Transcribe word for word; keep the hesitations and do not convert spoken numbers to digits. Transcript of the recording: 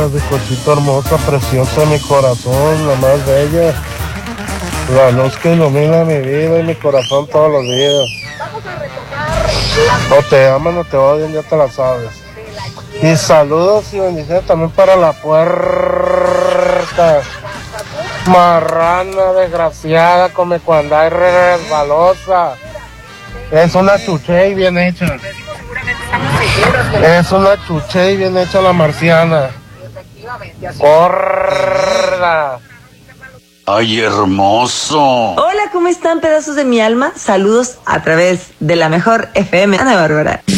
días, bizcochito hermosa, preciosa, mi corazón, la más bella. La luz que ilumina mi vida y mi corazón todos los días. O te aman o te odian, ya te la sabes. Y saludos y bendiciones también para la puerta. Marrana, desgraciada, come cuando hay resbalosa. Es una chuche y bien hecha. Es una chuche y bien hecha la marciana. Corda. ¡Ay, hermoso! Hola, ¿cómo están, pedazos de mi alma? Saludos a través de la mejor F M. Ana Bárbara.